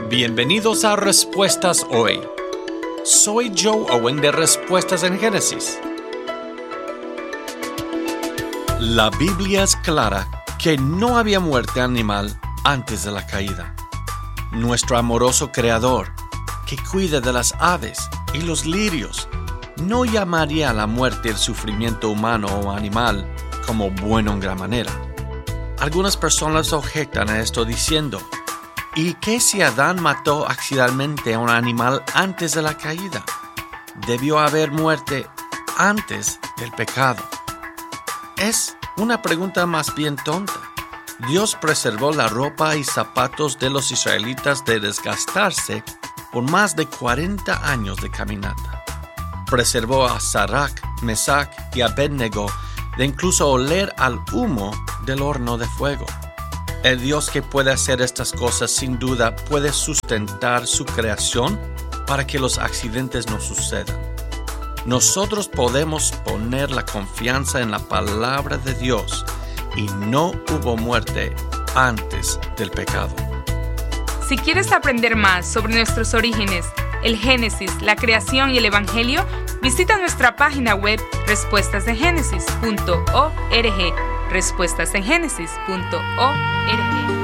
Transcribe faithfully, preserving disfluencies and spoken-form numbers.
Bienvenidos a Respuestas Hoy. Soy Joe Owen de Respuestas en Génesis. La Biblia es clara que no había muerte animal antes de la caída. Nuestro amoroso Creador, que cuida de las aves y los lirios, no llamaría a la muerte el sufrimiento humano o animal como bueno en gran manera. Algunas personas objetan a esto diciendo: ¿y qué si Adán mató accidentalmente a un animal antes de la caída? Debió haber muerte antes del pecado. Es una pregunta más bien tonta. Dios preservó la ropa y zapatos de los israelitas de desgastarse por más de cuarenta años de caminata. Preservó a Sadrach, Mesach y Abednego de incluso oler al humo del horno de fuego. El Dios que puede hacer estas cosas sin duda puede sustentar su creación para que los accidentes no sucedan. Nosotros podemos poner la confianza en la palabra de Dios y no hubo muerte antes del pecado. Si quieres aprender más sobre nuestros orígenes, el Génesis, la creación y el Evangelio, visita nuestra página web respuestas en génesis punto org. respuestas en génesis punto org